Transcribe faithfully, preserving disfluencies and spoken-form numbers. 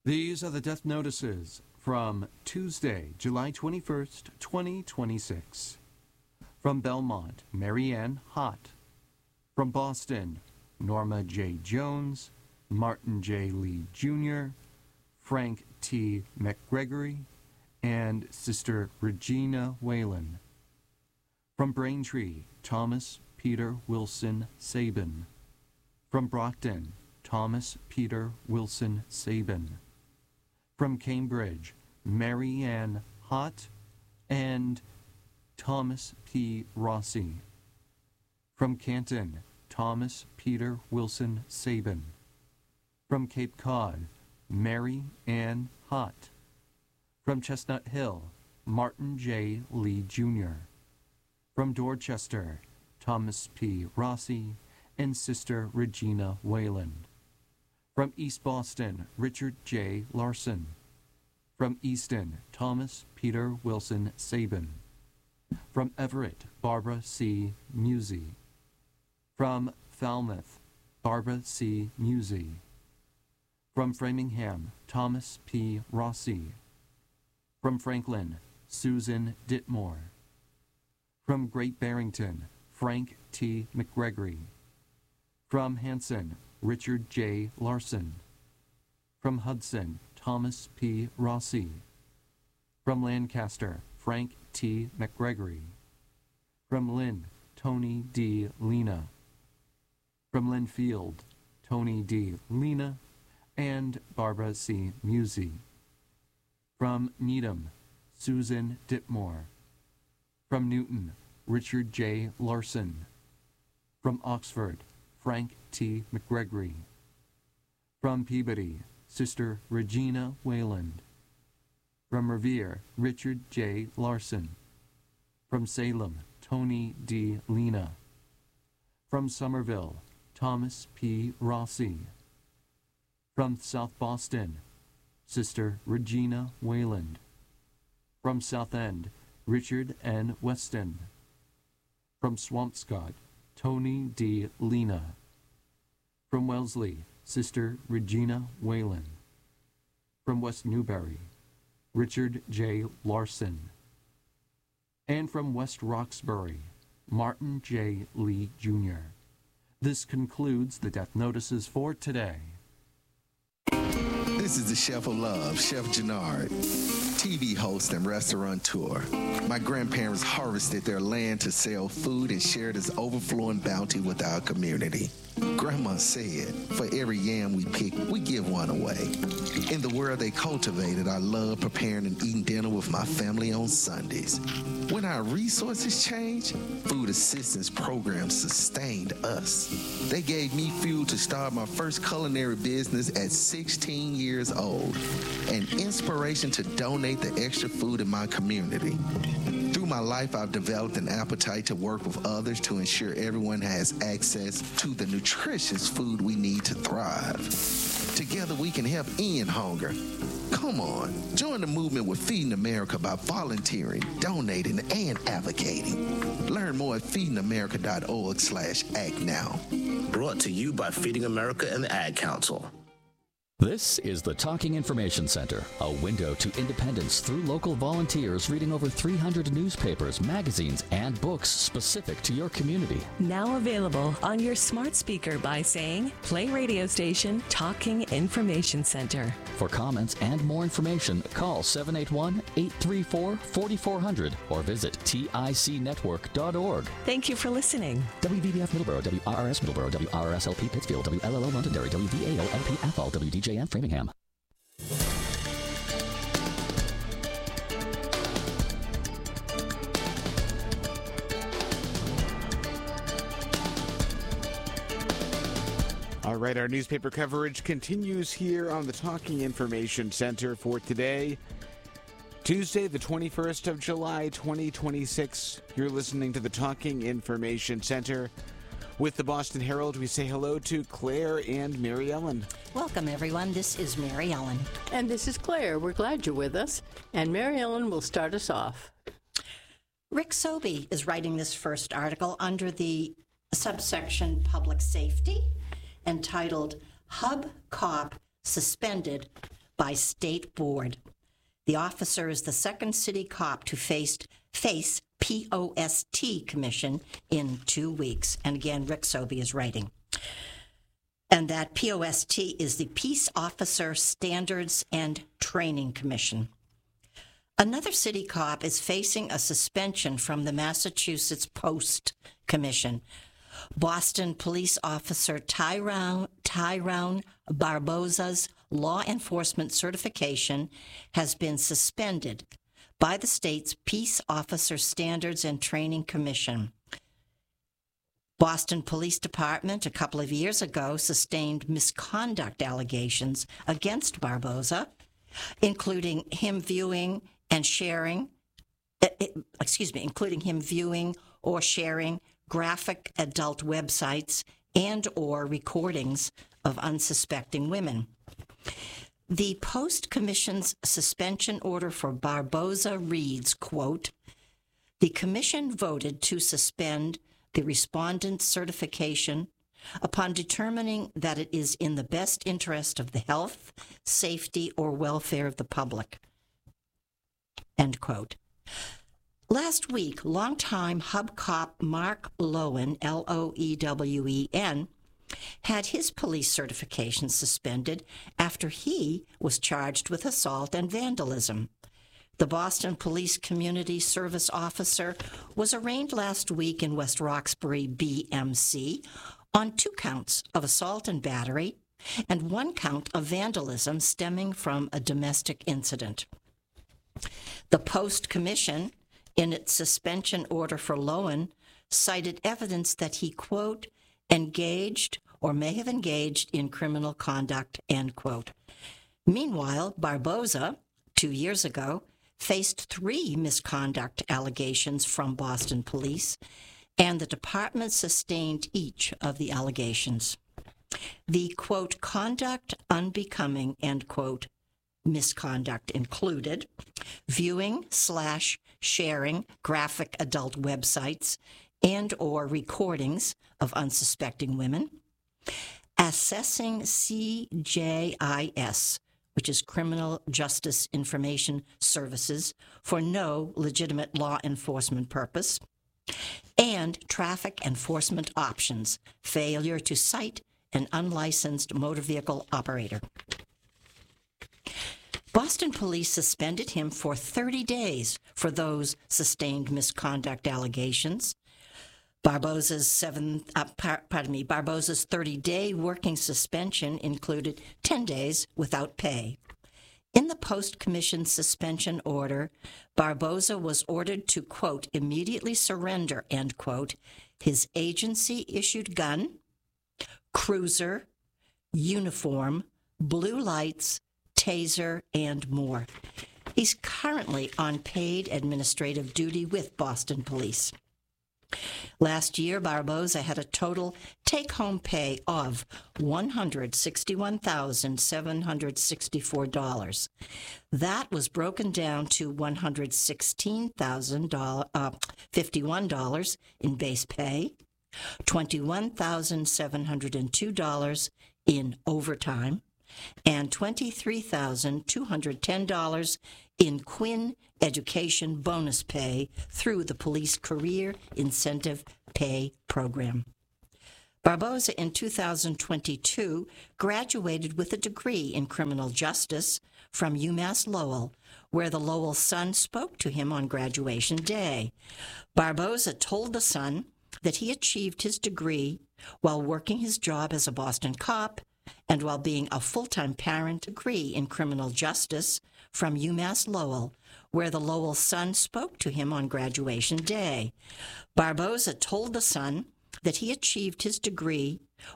These are the death notices from Tuesday, July twenty-first, twenty twenty-six. From Belmont, Mary Ann Hott. From Boston, Norma J. Jones, Martin J. Lee Junior, Frank T. McGregory, and Sister Regina Whalen. From Braintree, Thomas Peter Wilson Sabin. From Brockton, Thomas Peter Wilson Sabin. From Cambridge, Mary Ann Hott and Thomas P. Rossi. From Canton, Thomas Peter Wilson Sabin. From Cape Cod, Mary Ann Hott. From Chestnut Hill, Martin J. Lee Junior From Dorchester, Thomas P. Rossi and Sister Regina Whalen. From East Boston, Richard J. Larson. From Easton, Thomas Peter Wilson Sabin. From Everett, Barbara C. Musey. From Falmouth, Barbara C. Musey. From Framingham, Thomas P. Rossi. From Franklin, Susan Ditmore. From Great Barrington, Frank T. McGregory. From Hanson, Richard J. Larson. From Hudson, Thomas P. Rossi. From Lancaster, Frank T. McGregory. From Lynn, Tony D. Lena. From Linfield, Tony D. Lena and Barbara C. Musey. From Needham, Susan Ditmore. From Newton, Richard J. Larson. From Oxford, Frank T. McGregory. From Peabody, Sister Regina Wayland. From Revere, Richard J. Larson. From Salem, Tony D. Lena. From Somerville, Thomas P. Rossi. From South Boston, Sister Regina Wayland. From Southend, Richard N. Weston. From Swampscott, Tony D. Lena. From Wellesley, Sister Regina Whalen. From West Newbury, Richard J. Larson. And from West Roxbury, Martin J. Lee Junior This concludes the death notices for today. This is the Chef of Love, Chef Jannard, T V host and restaurateur. My grandparents harvested their land to sell food and share this overflowing bounty with our community. Grandma said, for every yam we pick, we give one away. In the world they cultivated, I love preparing and eating dinner with my family on Sundays. When our resources changed, food assistance programs sustained us. They gave me fuel to start my first culinary business at sixteen years old, and inspiration to donate the extra food in my community. Through my life, I've developed an appetite to work with others to ensure everyone has access to the nutritious food we need to thrive. Together, we can help end hunger. Come on, join the movement with Feeding America by volunteering, donating, and advocating. Learn more at feeding america dot org slash act now. Brought to you by Feeding America and the Ad Council. This is the Talking Information Center, a window to independence through local volunteers reading over three hundred newspapers, magazines, and books specific to your community. Now available on your smart speaker by saying, play radio station Talking Information Center. For comments and more information, call seven eight one, eight three four, four four zero zero or visit tic network dot org. Thank you for listening. W V B F Middleborough, W R R S Middleborough, W R R S L P Pittsfield, W L L O Londonderry, W V A O L P Athol, W D J N Framingham. All right, our newspaper coverage continues here on the Talking Information Center for today, Tuesday, the twenty-first of July, twenty twenty-six. You're listening to the Talking Information Center. With the Boston Herald, we say hello to Claire and Mary Ellen. Welcome, everyone. This is Mary Ellen. And this is Claire. We're glad you're with us. And Mary Ellen will start us off. Rick Sobey is writing this first article under the subsection Public Safety, entitled Hub Cop Suspended by state board. The officer is the second city cop to face, face P O S T commission in two weeks. And again, Rick Sobey is writing. And that P O S T is the Peace Officer Standards and Training Commission. Another city cop is facing a suspension from the Massachusetts Post Commission. Boston police officer Tyrone, Tyrone Barboza's law enforcement certification has been suspended by the state's Peace Officer Standards and Training Commission. Boston Police Department a couple of years ago sustained misconduct allegations against Barboza, including him viewing and sharing, excuse me, including him viewing or sharing graphic adult websites and or recordings of unsuspecting women. The Post Commission's suspension order for Barboza reads, quote, "The Commission voted to suspend the respondent's certification upon determining that it is in the best interest of the health, safety, or welfare of the public." End quote. Last week, longtime Hub Cop Mark Lowen, L O E W E N, had his police certification suspended after he was charged with assault and vandalism. The Boston Police Community Service Officer was arraigned last week in West Roxbury B M C on two counts of assault and battery and one count of vandalism stemming from a domestic incident. The Post Commission, in its suspension order for Lowen, cited evidence that he, quote, engaged or may have engaged in criminal conduct, end quote. Meanwhile, Barboza, two years ago, faced three misconduct allegations from Boston police, and the department sustained each of the allegations. The, quote, conduct unbecoming, end quote, misconduct included viewing slash sharing graphic adult websites and or recordings of unsuspecting women, assessing C J I S, which is Criminal Justice Information Services, for no legitimate law enforcement purpose, and traffic enforcement options, failure to cite an unlicensed motor vehicle operator. Boston police suspended him for thirty days for those sustained misconduct allegations. Barboza's seven, uh, par, pardon me, Barboza's thirty-day working suspension included ten days without pay. In the post-commission suspension order, Barboza was ordered to, quote, immediately surrender, end quote, his agency-issued gun, cruiser, uniform, blue lights, taser, and more. He's currently on paid administrative duty with Boston Police. Last year, Barboza had a total take-home pay of one hundred sixty-one thousand seven hundred sixty-four dollars. That was broken down to one hundred sixteen thousand fifty-one dollars in base pay, twenty-one thousand seven hundred two dollars in overtime, and twenty-three thousand two hundred ten dollars in Quinn Education bonus pay through the Police Career Incentive Pay Program. Barboza in two thousand twenty-two graduated with a degree in criminal justice from UMass Lowell, where the Lowell Sun spoke to him on graduation day. Barboza told the Sun that he achieved his degree while working his job as a Boston cop and while being a full-time parent. Degree in criminal justice from UMass Lowell, where the Lowell Sun spoke to him on graduation day. Barboza told the Sun that he achieved his degree